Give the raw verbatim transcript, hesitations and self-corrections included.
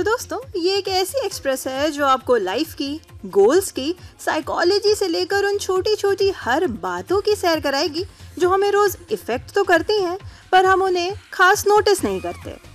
तो दोस्तों, ये एक ऐसी एक्सप्रेस है जो आपको लाइफ की, गोल्स की, साइकोलॉजी से लेकर उन छोटी छोटी हर बातों की सैर कराएगी जो हमें रोज इफेक्ट तो करती हैं, पर हम उन्हें खास नोटिस नहीं करते।